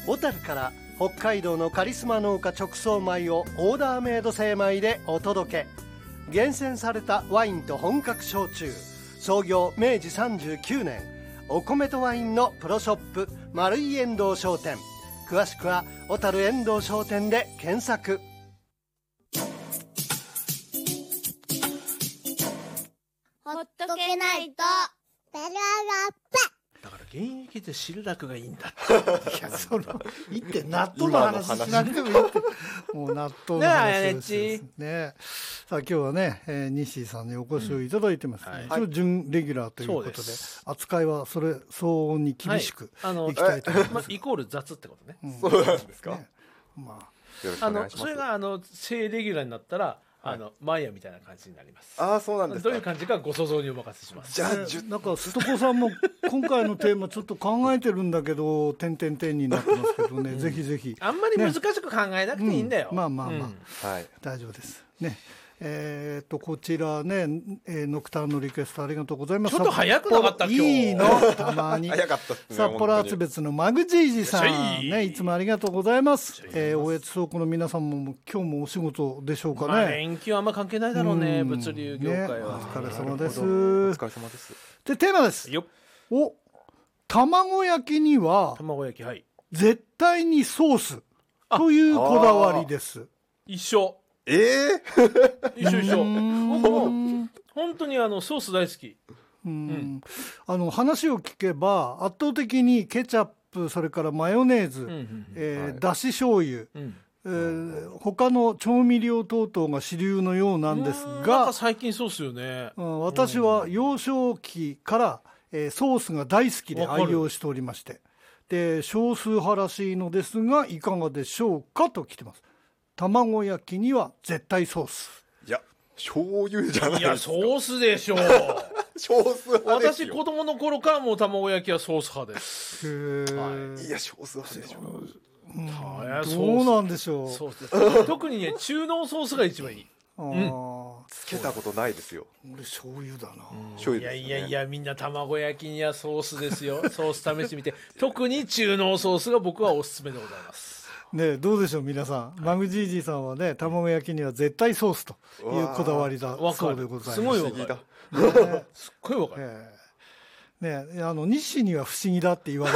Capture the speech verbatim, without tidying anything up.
小樽から北海道のカリスマ農家直送米をオーダーメイド精米でお届け。厳選されたワインと本格焼酎、創業明治さんじゅうきゅうねん、お米とワインのプロショップ丸井遠藤商店。詳しくは小樽遠藤商店で検索。 ほっとけないとベララッだから現役で汁だくがいいんだいやその言って納豆の話しなくてもいいってもう納豆の話ですね。さあ今日はね、えー、西井さんにお越しをいただいてます、ね、うんはい、一応準レギュラーということ で, で扱いはそれ相応に厳しくいきたいと思います、 まあ、イコール雑ってことね、 うん、そうなんですか、ね、 まあ、あのそれがあの正レギュラーになったらあのマイヤみたいな感じになります。 ああそうなんですか。 どういう感じかご想像にお任せします。 じゃあ、えー、なんかすとこさんも今回のテーマちょっと考えてるんだけど点々点になってますけどね、うん、ぜひぜひあんまり難しく考えなくていいんだよ、 ね、うん、まあまあまあ、 うんはい、 大丈夫ですね。えー、とこちらね、えー、ノクターンのリクエストありがとうございます。 ちょっと早くなかった今日。 いいのたまに早かったですね。 札幌厚別のマグジージさん、ね、いつもありがとうございます。えー、大越倉庫の皆さんも今日もお仕事でしょうかね。 まあ、連休あんま関係ないだろうね、物流業界は、ね、 お疲れ様です。お疲れ様です。 でテーマですよ。 お卵焼きには卵焼き、はい、 絶対にソースというこだわりです。 一緒えー、 一緒一緒。僕も本当にあのソース大好き。 うん、うん、あの話を聞けば圧倒的にケチャップ、それからマヨネーズ、うんうんうん、えーはい、だし醤油、うんえー、他の調味料等々が主流のようなんですが、 なんか最近そうですよね、 うん、私は幼少期から、えー、ソースが大好きで愛用しておりまして、で少数派らしいのですがいかがでしょうかと来てます。卵焼きには絶対ソース。 いや醤油じゃないですか。 いやソースでしょう少数派ですよ。 私子供の頃からもう卵焼きはソース派です。 へー、はい、いや少数派でしょう、 うん、どうなんでしょう。 ソース特にね中濃ソースが一番いい。 あ、うん、 つけたことないですよ。 俺醤油だな、 うん、醤油ですね。 いやいやいやみんな卵焼きにはソースですよソース試してみて特に中濃ソースが僕はおすすめでございますね、どうでしょう皆さん、はい、マグジージーさんはね卵焼きには絶対ソースというこだわりだそうでございます。 すごいわかる、 ね、 すっごいわかる、 えーね、あの日誌には不思議だって言われ